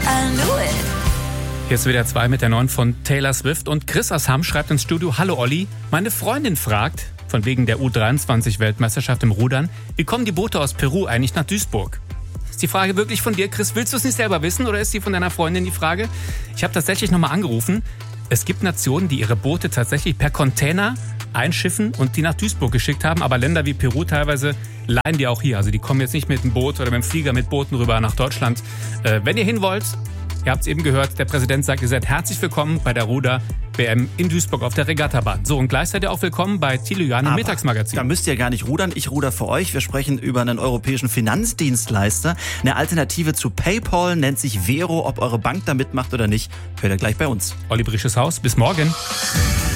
I knew it. Hier ist wieder 2 mit der 9 von Taylor Swift. Und Chris aus Hamm schreibt ins Studio: Hallo Olli, meine Freundin fragt, von wegen der U23-Weltmeisterschaft im Rudern, wie kommen die Boote aus Peru eigentlich nach Duisburg? Ist die Frage wirklich von dir, Chris? Willst du es nicht selber wissen oder ist sie von deiner Freundin die Frage? Ich habe tatsächlich nochmal angerufen. Es gibt Nationen, die ihre Boote tatsächlich per Container einschiffen und die nach Duisburg geschickt haben. Aber Länder wie Peru teilweise leihen die auch hier. Also die kommen jetzt nicht mit dem Boot oder mit dem Flieger mit Booten rüber nach Deutschland. Wenn ihr hin wollt, ihr habt es eben gehört, der Präsident sagt, ihr seid herzlich willkommen bei der Ruder-WM in Duisburg auf der Regattabahn. So, und gleich seid ihr auch willkommen bei Thilo Jahn im Mittagsmagazin. Da müsst ihr gar nicht rudern, ich ruder für euch. Wir sprechen über einen europäischen Finanzdienstleister. Eine Alternative zu PayPal nennt sich Vero. Ob eure Bank da mitmacht oder nicht, hört ihr gleich bei uns. Olli Brisches Haus, bis morgen.